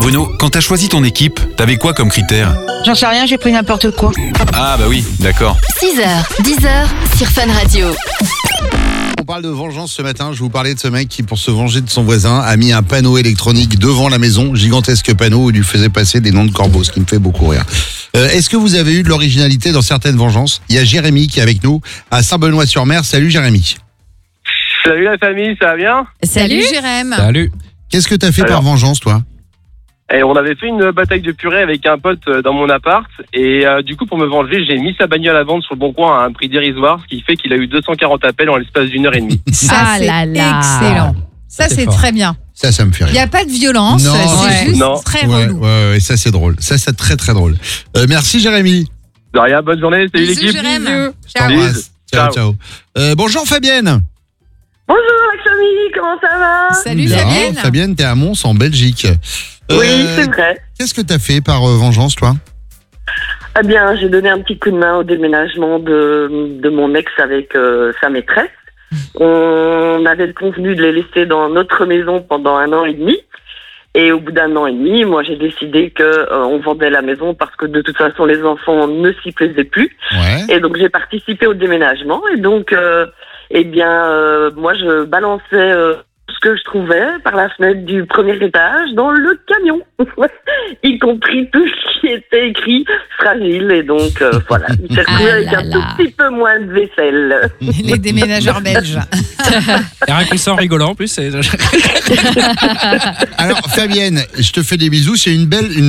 Bruno, quand t'as choisi ton équipe, t'avais quoi comme critères ? J'en sais rien, j'ai pris n'importe quoi. Ah bah oui, d'accord. 6h, 10h sur Fun Radio. On parle de vengeance ce matin. Je vous parlais de ce mec qui, pour se venger de son voisin, a mis un panneau électronique devant la maison, gigantesque panneau où il lui faisait passer des noms de corbeaux, ce qui me fait beaucoup rire. Est-ce que vous avez eu de l'originalité dans certaines vengeances ? Il y a Jérémy qui est avec nous à Saint-Benoît-sur-Mer. Salut Jérémy. Salut la famille, ça va bien ? Salut Jérém. Salut. Qu'est-ce que t'as fait par Alors. vengeance, toi ? Et on avait fait une bataille de purée avec un pote dans mon appart et du coup pour me venger j'ai mis sa bagnole à vendre sur le bon coin à un prix dérisoire, ce qui fait qu'il a eu 240 appels en l'espace d'une heure et demie. Ça, c'est excellent. Ça, c'est fort. très bien. Ça me fait Il n'y rire. a pas de violence, Non. c'est Ouais. juste Non. très Ouais, relou. ouais, ça c'est drôle. Ça c'est très très drôle. Merci Jérémy. De rien, bonne journée, salut Bisous, l'équipe. Jérém. Bisous. Ciao. T'embrasse. Ciao, ciao. Bonjour Fabienne. Bonjour la famille, comment ça va? Salut Bien. Fabienne. Fabienne, t'es à Mons en Belgique. Oui, c'est vrai. Qu'est-ce que t'as fait par vengeance, toi ? Eh bien, j'ai donné un petit coup de main au déménagement de mon ex avec sa maîtresse. On avait convenu de les laisser dans notre maison pendant 1 an et demi. Et au bout d'1 an et demi, moi j'ai décidé que on vendait la maison parce que de toute façon les enfants ne s'y plaisaient plus. Ouais. Et donc j'ai participé au déménagement. Et donc, moi je balançais ce que je trouvais par la fenêtre du premier étage dans le camion, y compris tout ce qui était écrit fragile. Et donc voilà, il s'est retrouvé avec un tout petit peu moins de vaisselle. Les déménageurs belges. Et rien qu'on sent rigolant en plus. Alors Fabienne, je te fais des bisous. C'est une